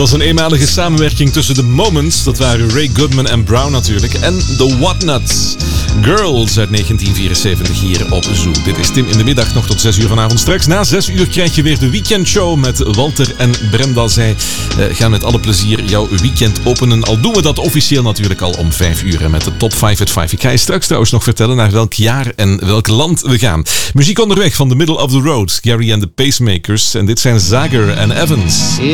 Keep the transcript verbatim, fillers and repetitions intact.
was een eenmalige samenwerking tussen The Moments, dat waren Ray Goodman en Brown natuurlijk, en The Whatnuts. Girls uit negentien vierenzeventig hier op Zoo. Dit is Tim in de middag, nog tot zes uur vanavond. Straks na zes uur krijg je weer de weekendshow met Walter en Brenda. Zij uh, gaan met alle plezier jouw weekend openen. Al doen we dat officieel natuurlijk al om vijf uur met de top vijf at vijf. Ik ga je straks trouwens nog vertellen naar welk jaar en welk land we gaan. Muziek onderweg van The Middle of the Road, Gary and the Pacemakers. En dit zijn Zager en Evans.